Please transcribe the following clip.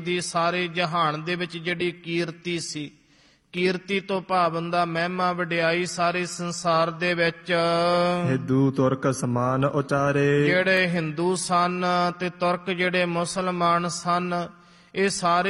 ਦੀ ਸਾਰੇ ਜਹਾਨ ਦੇ ਵਿੱਚ ਜਿਹੜੀ ਕੀਰਤੀ ਸੀ, ਕੀਰਤੀ ਤੋਂ ਭਾਵ ਹੁੰਦਾ ਮਹਿਮਾ ਵਡਿਆਈ ਸਾਰੇ ਸੰਸਾਰ ਦੇ ਵਿੱਚ। ਹਿੰਦੂ ਤੁਰਕ ਸਮਾਨ ਉਚਾਰੇ, ਜਿਹੜੇ ਹਿੰਦੂ ਸਨ ਤੇ ਤੁਰਕ ਜਿਹੜੇ ਮੁਸਲਮਾਨ ਸਨ, ਇਹ ਸਾਰੇ